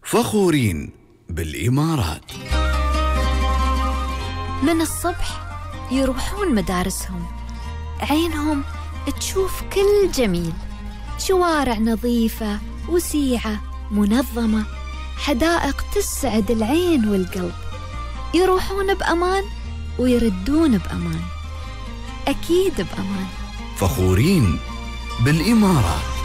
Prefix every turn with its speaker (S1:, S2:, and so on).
S1: فخورين بالإمارات.
S2: من الصبح يروحون مدارسهم، عينهم تشوف كل جميل، شوارع نظيفة وسيعة منظمة، حدائق تسعد العين والقلب. يروحون بأمان ويردون بأمان، أكيد بأمان.
S1: فخورين بالإمارات.